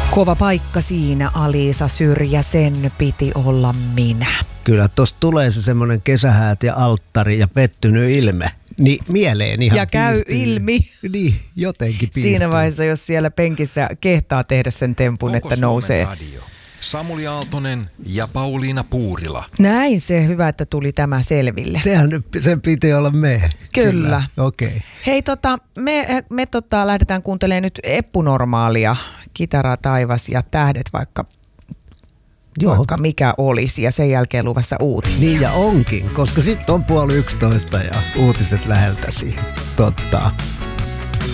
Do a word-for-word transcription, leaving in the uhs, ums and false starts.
Kova paikka siinä, Aliisa Syrjä, sen piti olla minä. Kyllä, tosta tulee se semmoinen kesähäät ja alttari ja pettynyt ilme. Niin mieleen ihan Ja käy piirtyy. ilmi. Niin, jotenkin piirtyy. Siinä vaiheessa, jos siellä penkissä kehtaa tehdä sen tempun, Koko että nousee. Radio. Samuli Aaltonen ja Pauliina Puurila. Näin se, hyvä, että tuli tämä selville. Sehän nyt, sen piti olla me. Kyllä. Kyllä. Okei. Okay. Hei, tota, me, me tota, lähdetään kuuntelemaan nyt Eppu-normaalia, Kitara, taivas ja tähdet, vaikka, vaikka mikä olisi, ja sen jälkeen luvassa uutisia. Niin ja onkin, koska sitten on puoli yksitoista ja uutiset läheltä siihen. Totta.